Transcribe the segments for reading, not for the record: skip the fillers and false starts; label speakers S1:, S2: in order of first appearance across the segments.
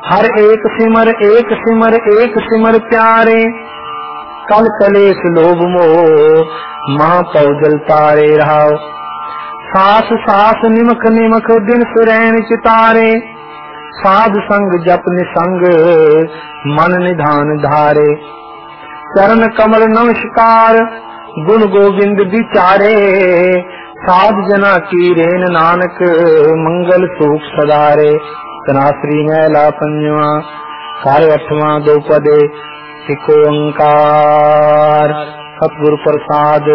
S1: हर एक सिमर एक सिमर एक सिमर प्यारे, कल कलेश लोभ मोह महापौ जल तारे। रहाओ सास सास निमख निमख दिन सुरैन चितारे, साध संग जप निसंग मन निधान धारे। चरण कमल नमस्कार गुण गोविंद विचारे, साध जना की रेन नानक मंगल सुख सदारे। तनाश्री मैला पंजवा कार अठवां दो पदे एक ओंकार सतगुरु प्रसाद।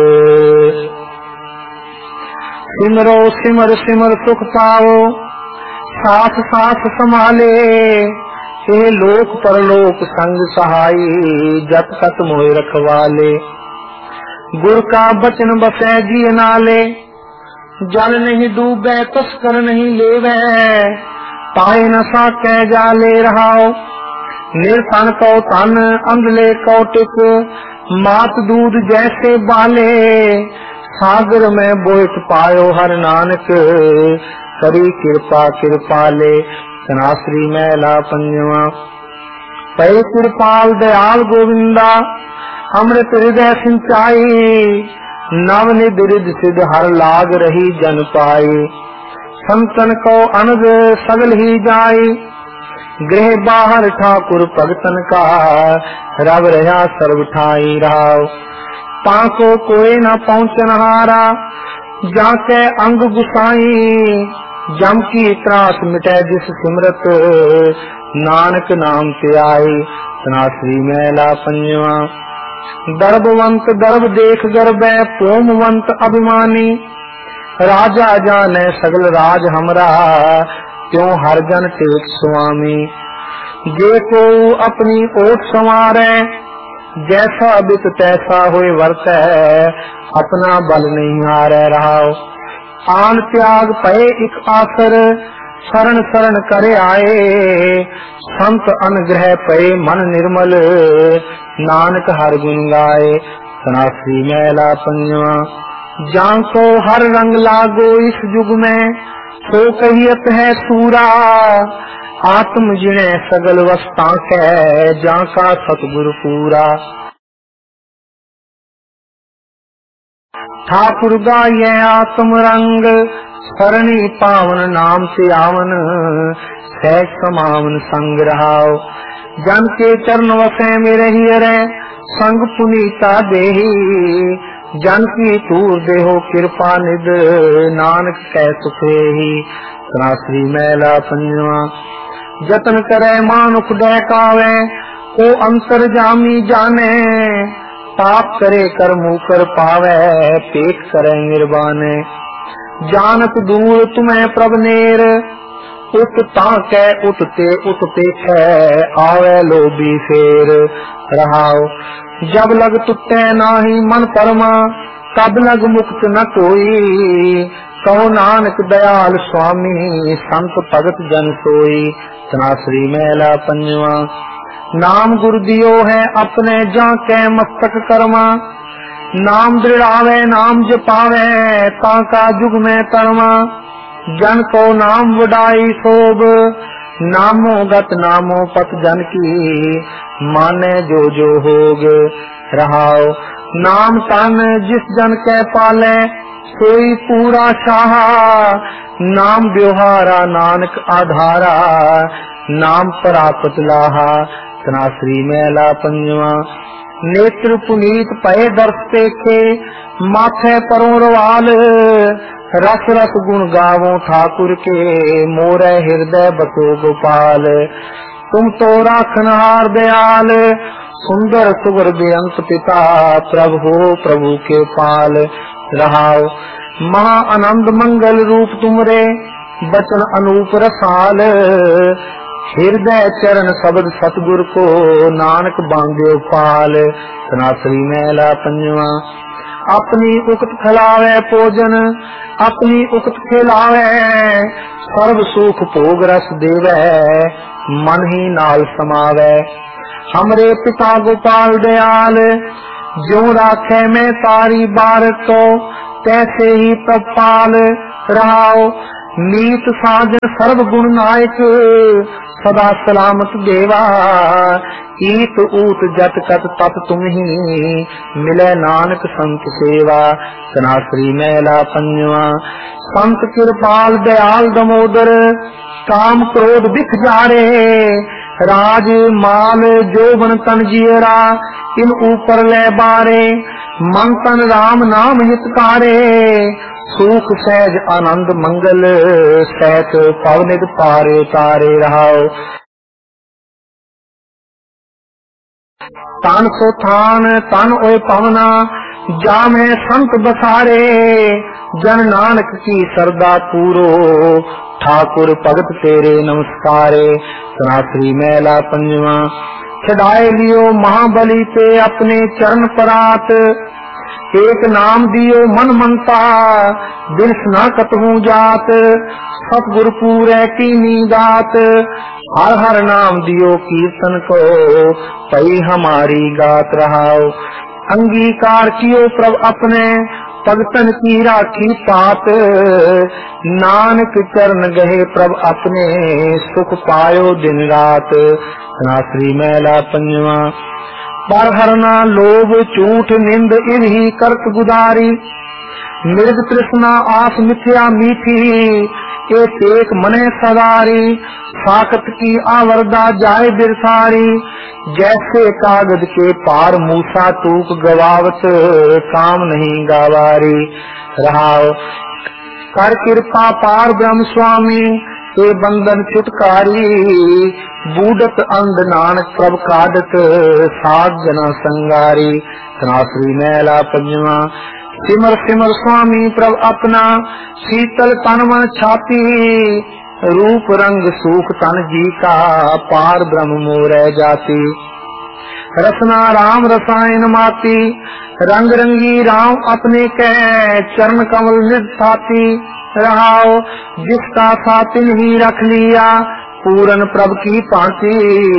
S1: सिमरो सिमर सिमर सुख पाओ साथ साथ संभाले, हे लोक परलोक संग सहाई जत तत मोह रखवाले। गुर का बचन बसै जी नाले, जल नहीं डूबे तस्कर नहीं लेवे, पाए न साकै जाले। रहाओ निर्धन को तन अंधले को टिक, मात दूध जैसे बाले। सागर में बोइट पायो हर नानक, करी कृपा कृपाले। तनाश्री मैला पंजवा पै कृपाल दयाल गोविंदा, अमृत हृदय सिंचाई। नव निध रिध सिद्ध हर लाग रही जन पाई, संतन को अनग सगल ही जाई। गृह बाहर ठाकुर भगतन का, रव रहा सर्व ठाई। राव ताको कोई न पहुँचन हारा, जाके अंग गुसाई। जम की त्रास मिटे जिस सिमरत, नानक नाम ते आई। तनाश्री मैला पंजवा दर्भवंत दर्भ देख गर्भै, पोमवंत अभिमानी। राजा जाने सगल राज हमरा, त्यों हर जन टेक स्वामी। जे को अपनी ओट संवारै, जैसा बित तैसा होए वर्तै, अपना बल नहीं हारै। रहाओ आन त्याग पए इक आसर, शरण शरण करे आए। संत अनुग्रह पए मन निर्मल, नानक हर गुण गाए। तनाश्री मैला पंजवा जांको हर रंग लागो इस युग में, सो कहियत है सूरा। आत्म जिणे सगल वस्ता कै, जाका सतगुरु पूरा। ठाकुर गाये आत्म रंग, सरणी पावन नाम से आवन। सहज समावन संग रहाओ, जन के चरण वसै मेरे हियरै। संग पुनीता देही, जन की तूर देहो कृपा निध। नानक कै सुखे ही। तनाश्री मैला पंजवा जतन करे मानुख डहकावे, को अंतर जामी जाने। पाप करे कर मुकर पावे, पेट करे निर्वाणे। जानत दूर तुम्हें प्रभ नेर, उत ताकै उठते उठ पेखै। आवे लोभी फेर। रहाओ जब लग टूटे नाही मन परमा, तब लग मुक्त न कोई। कहो नानक दयाल स्वामी, संत भगत जन सोई। तनाश्री मैला पंजवा नाम गुरु दियो है अपने, जाके मस्तक कर्मा। नाम दृढ़ावे नाम जपावे, ताका जुग में तरमा। जन को नाम वडाई शोभ, नामो गत नामो पत जन की। माने जो जो होग। रहाओ नाम तन जिस जन के पाले, सोई पूरा शाह। नाम ब्योहारा नानक आधारा, नाम प्राप्त लाहा। तनाश्री मैला पंजवा नेत्र पुनीत पए दर्श देखे, माथे परों रवाल। रस रस गुण गावो ठाकुर के, मोरे हृदय बसो गोपाल। तुम तो राखनहार दयाल, सुंदर सुगर बेअंत पिता। प्रभु हो प्रभु के पाल। रहाओ महा आनंद मंगल रूप तुमरे, बचन अनूप रसाल। हृदय चरण शब्द सतगुर को, नानक बांधे पाल। तनाश्री मैला पंजवा अपनी उक्त खिलावे भोजन, अपनी उक्त खिलावे। सर्व सुख भोग रस देवे, मन ही नाल समावे। हमरे पिता गोपाल दयाल, ज्यों राखे में तारी बारक को, तैसे ही प्रपाल। रहाओ नीत साजन सर्व गुण नायक, सदा सलामत देवा। ईत ऊत जत कत तत तुम ही मिले नानक संत सेवा। सनासरी मैला पंजवा। संत कृपाल दयाल दमोदर काम क्रोध बिख जारे। राज माल जोबन तन जियरा इन ऊपर ले बारे। मन तन राम नाम हितकारे सुख सहज आनंद मंगल सैत पवनित पारे तारे रहाओ। तन सो थान तन ओए पवना जामे संत बसारे। जन नानक की सरदा पूरो ठाकुर भगत तेरे नमस्कारे। सनासरी मैला पंजवा। छड़ाए लियो महाबली पे अपने चरण परात। एक नाम दियो मन मनता बिरस न कतहु जात। सतगुर पूरे कीनी दात हर हर नाम दियो कीर्तन को पई हमारी गात रहाओ। अंगीकार कियो प्रभ अपने भगतन की राखी पात। नानक चरण गहे प्रभ अपने सुख पायो दिन रात। सनासरी मैला पंजवा। पर हरना लोभ झूठ निंद इन्हीं करत गुदारी। मृग तृष्णा आस मिथ्या मीठी एक मने सदारी। साकत की आवर्दा जाय बिरसारी जैसे कागज के पार मूसा तूक गवावत काम नहीं गावारी। रहाओ कर कृपा पार ब्रह्म स्वामी ए बंधन छुटकारी। बूढ़त अंध नानक प्रभ कादत साध जना संगारी। सनासरी मैला पंजवा। सिमर सिमर स्वामी प्रभ अपना शीतल तन मन छाती। रूप रंग सूख तन जी का पार ब्रह्म मोर जाती। रसना राम रसायन माती रंग रंगी राम अपने कह चरण कमल निधाती। रहाओ जिसका सातिन ही रख लिया पूरन प्रभ की पाती।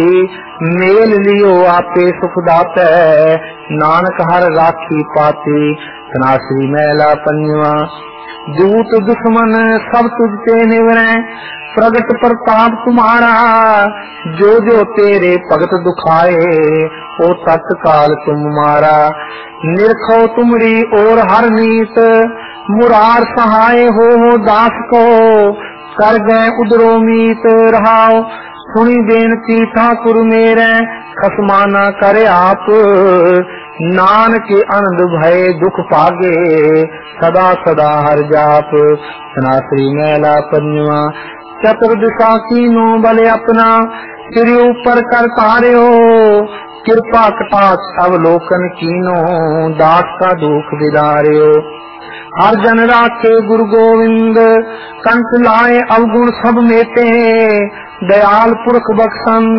S1: मेल लियो आपे सुख दाते नानक हर राखी पाती। सनासरी मैला पंजवा। दूत दुश्मन सब तुझते निवरे प्रगट प्रताप तुम्हारा। जो जो तेरे भगत दुखाए ओ तत्काल तुम मारा। निरखो तुमरी और हर नीत मुरार सहाय हो दास को। कर गए उदरो मीत रहाओ सुनी बेनती ठाकुर मेरे खसमाना करे आप। नानक आनंद भय दुख पागे सदा सदा हर जाप। सनासरी मैला पंजवा। चतुर्दिशा कीनो बले अपना सिर ऊपर कर तार्यो। कृपा कटाक्ष अवलोकन कीनो दास का दुख विदार्यो। हर जन राखे गुरु गोविंद कंठ लाए अवगुण सब मेटे। दयाल पुरख बख्शंद